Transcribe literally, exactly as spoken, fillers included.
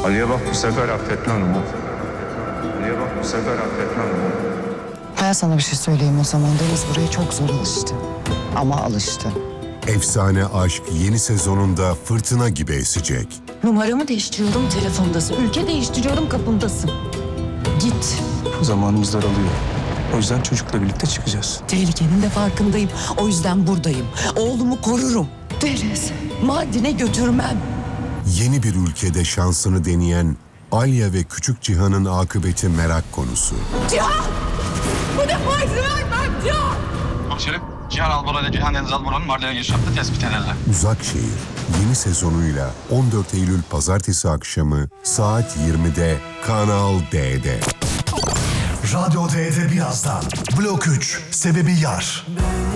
Ali'ye bak bu sefer affetmem onu. Ali'ye bak bu sefer affetmem onu. Ben sana bir şey söyleyeyim o zaman. Deniz buraya çok zor alıştı. Ama alıştı. Efsane Aşk yeni sezonunda fırtına gibi esecek. Numaramı değiştiriyorum, telefondasın. Ülke değiştiriyorum, kapındasın. Git. Zamanımız daralıyor. O yüzden çocukla birlikte çıkacağız. Tehlikenin de farkındayım. O yüzden buradayım. Oğlumu korurum. Deniz, Mardin'e götürmem. Yeni bir ülkede şansını deneyen Alya ve Küçük Cihan'ın akıbeti merak konusu. Cihan! Bu defa izin vermem Cihan! Komiserim, Cihan Alboran ile Cihan Deniz Alboran'ın Mardin'e giriş yaptığı tespit edildi. Uzak Şehir yeni sezonuyla on dört Eylül Pazartesi akşamı saat yirmide Kanal D'de. Radyo D'de birazdan. Blok üç, sebebi yar.